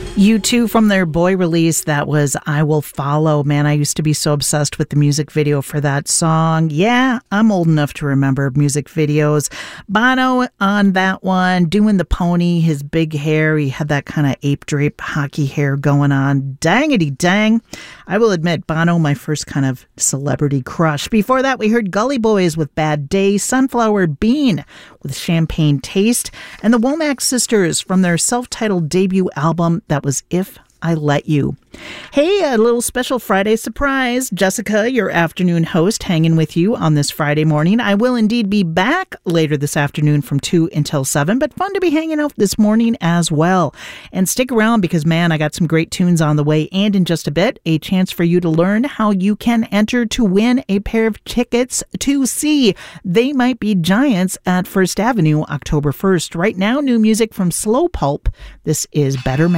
U2 from their Boy release, that was I Will Follow. Man, I used to be so obsessed with the music video for that song. Yeah, I'm old enough to remember music videos. Bono on that one, doing the pony, his big hair. He had that kind of ape drape hockey hair going on. Dangity dang. I will admit, Bono, my first kind of celebrity crush. Before that, we heard Gully Boys with Bad Day, Sunflower Bean with Champagne Taste, and the Womack Sisters from their self-titled debut album, that was If I Let You. Hey, a little special Friday surprise. Jessica, your afternoon host, hanging with you on this Friday morning. I will indeed be back later this afternoon from 2 until 7, but fun to be hanging out this morning as well. And stick around because, man, I got some great tunes on the way, and in just a bit, a chance for you to learn how you can enter to win a pair of tickets to see They Might Be Giants at First Avenue October 1st. Right now, new music from Slow Pulp. This is Better Man.